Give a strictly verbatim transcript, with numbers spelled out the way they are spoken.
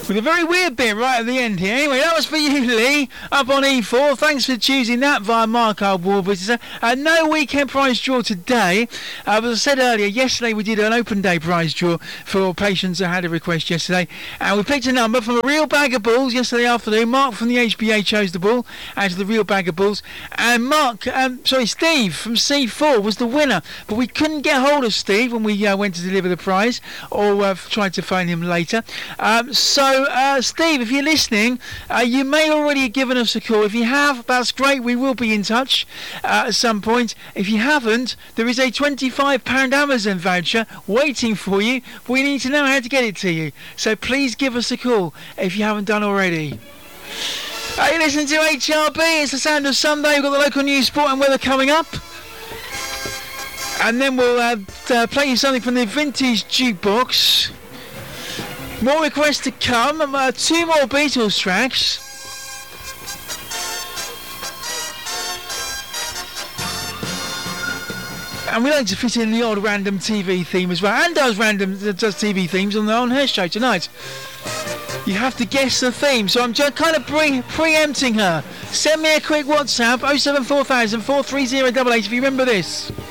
With a very weird bit right at the end here. Anyway, that was for you, Lee, up on E four. Thanks for choosing that via Mark, our war visitor. Uh, no weekend prize draw today. Uh, as I said earlier, yesterday we did an open day prize draw for patients that had a request yesterday. And we picked a number from a real bag of balls yesterday afternoon. Mark from the H B A chose the ball out of the real bag of balls. And Mark, um, sorry, Steve from C four was the winner. But we couldn't get hold of Steve when we uh, went to deliver the prize, or uh, tried to phone him later. Um, so, uh, Steve, if you're listening, uh, you may already have given us a call. If you have, that's great. We will be in touch uh, at some point. If you haven't, there is a twenty-five pounds Amazon voucher waiting for you. We need to know how to get it to you. So please give us a call if you haven't done already. Uh, you listen to H R B. It's the sound of Sunday. We've got the local news, sport and weather coming up. And then we'll uh, uh, play you something from the vintage jukebox. More requests to come. Uh, two more Beatles tracks. And we like to fit in the odd random T V theme as well. And does random does T V themes on the On Her show tonight. You have to guess the theme, so I'm just kind of pre- preempting her. Send me a quick WhatsApp, oh seven four thousand, four three zero eight eight if you remember this.